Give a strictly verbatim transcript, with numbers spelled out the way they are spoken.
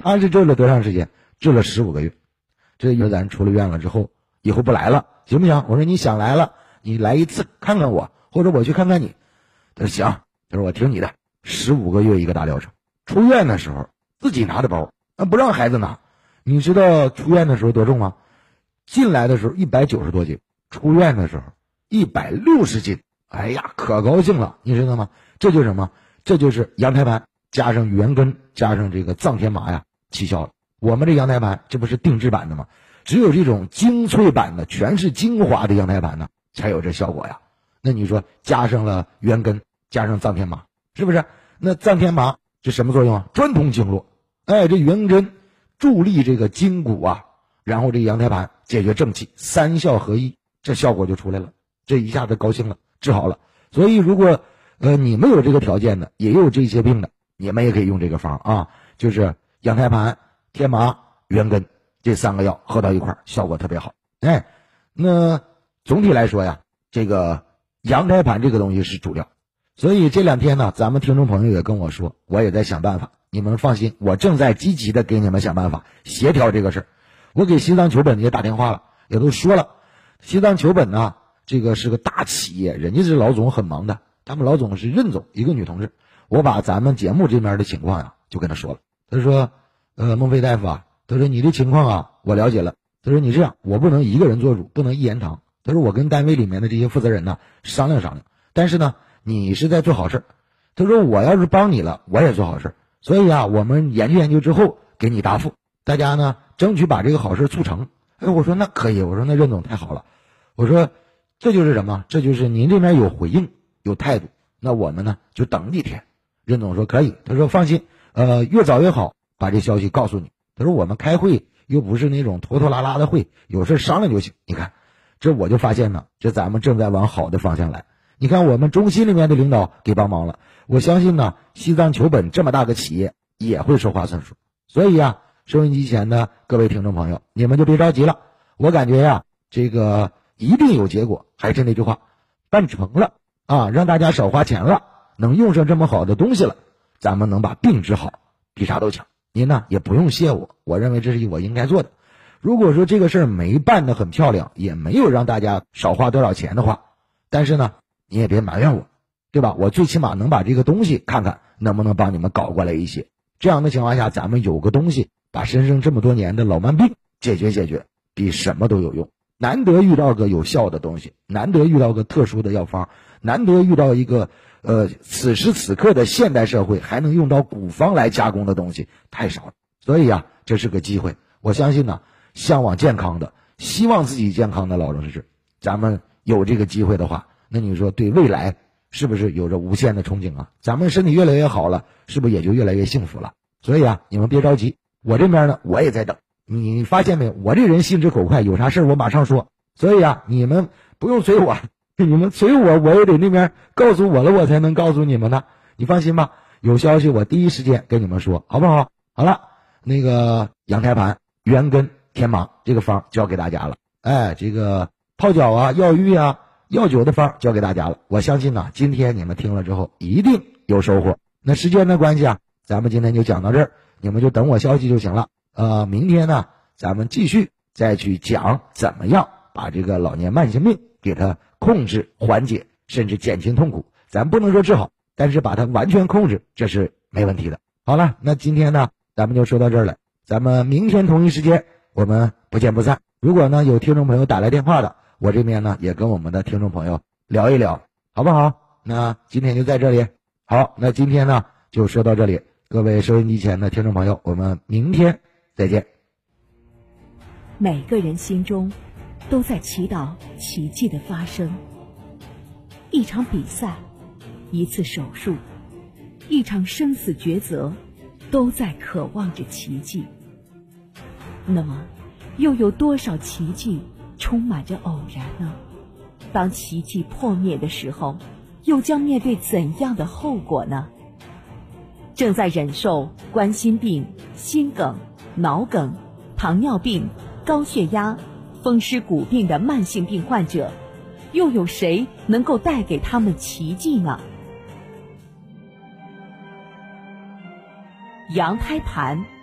他是治了多长时间？治了十五个月。这说咱出了院了之后，以后不来了，行不行？我说你想来了，你来一次看看我，或者我去看看你。他说行，他说我听你的。十五个月一个大疗程。出院的时候自己拿着包，不让孩子拿。你知道出院的时候多重吗？进来的时候一百九十多斤，出院的时候一百六十斤。哎呀，可高兴了，你知道吗？这就是什么？这就是羊胎盘加上元根加上这个藏天麻呀，起效了。我们这羊胎盘这不是定制版的吗？只有这种精粹版的，全是精华的羊胎盘呢，才有这效果呀。那你说加上了元根，加上藏天麻，是不是？那藏天麻是什么作用啊？专通经络。哎，这元根助力这个筋骨啊，然后这羊胎盘解决正气，三效合一，这效果就出来了。这一下子高兴了，治好了。所以如果呃你们有这个条件的，也有这些病的，你们也可以用这个方啊，就是羊胎盘、天麻、元根这三个药合到一块儿，效果特别好。哎，那总体来说呀，这个羊胎盘这个东西是主料。所以这两天呢，咱们听众朋友也跟我说，我也在想办法。你们放心，我正在积极的给你们想办法，协调这个事儿。我给西藏求本也打电话了，也都说了，西藏求本呢，这个是个大企业，人家是老总很忙的，他们老总是任总，一个女同志。我把咱们节目这边的情况呀，就跟他说了。他说，呃，孟非大夫啊，他说你的情况啊，我了解了。他说你这样，我不能一个人做主，不能一言堂。他说我跟单位里面的这些负责人呢商量商量，但是呢，你是在做好事。他说我要是帮你了，我也做好事。所以啊，我们研究研究之后给你答复，大家呢争取把这个好事促成。哎，我说那可以，我说那任总太好了，我说这就是什么？这就是您这边有回应，有态度，那我们呢就等几天。任总说可以，他说放心，呃，越早越好，把这消息告诉你。他说我们开会又不是那种拖拖拉拉的会，有事商量就行。你看，这我就发现呢，这咱们正在往好的方向来。你看我们中心里面的领导给帮忙了，我相信呢，西藏求本这么大个企业也会说话算数。所以啊，收音机前的各位听众朋友，你们就别着急了。我感觉呀，这个一定有结果。还是那句话，办成了啊，让大家少花钱了，能用上这么好的东西了，咱们能把病治好，比啥都强。您呢也不用谢我，我认为这是我应该做的。如果说这个事儿没办得很漂亮，也没有让大家少花多少钱的话，但是呢，你也别埋怨我，对吧？我最起码能把这个东西看看能不能帮你们搞过来一些。这样的情况下，咱们有个东西把身上这么多年的老慢病解决解决，比什么都有用。难得遇到个有效的东西，难得遇到个特殊的药方，难得遇到一个呃此时此刻的现代社会还能用到古方来加工的东西，太少了。所以啊，这是个机会。我相信呢，向往健康的，希望自己健康的老人士，咱们有这个机会的话，那你说对未来是不是有着无限的憧憬啊？咱们身体越来越好了，是不是也就越来越幸福了？所以啊，你们别着急，我这边呢我也在等。你发现没有，我这人心直口快，有啥事我马上说。所以啊，你们不用催我，你们催我我也得那边告诉我了，我才能告诉你们呢。你放心吧，有消息我第一时间跟你们说，好不好？好了，那个羊胎盘、元根、天麻这个方教给大家了。哎，这个泡脚啊、药浴啊、药酒的方教给大家了。我相信呢，今天你们听了之后一定有收获。那时间的关系啊，咱们今天就讲到这儿，你们就等我消息就行了。呃，明天呢，咱们继续再去讲怎么样把这个老年慢性病给它控制、缓解，甚至减轻痛苦。咱不能说治好，但是把它完全控制，这是没问题的。好了，那今天呢，咱们就说到这儿了。咱们明天同一时间，我们不见不散。如果呢有听众朋友打来电话的，我这边呢也跟我们的听众朋友聊一聊，好不好？那今天就在这里。好，那今天呢就说到这里。各位收音机前的听众朋友，我们明天再见。 每个人心中都在祈祷奇迹的发生。一场比赛，一次手术，一场生死抉择，都在渴望着奇迹。那么，又有多少奇迹充满着偶然呢？当奇迹破灭的时候，又将面对怎样的后果呢？正在忍受冠心病、心梗、脑梗、糖尿病、高血压、风湿骨病的慢性病患者，又有谁能够带给他们奇迹呢？羊胎盘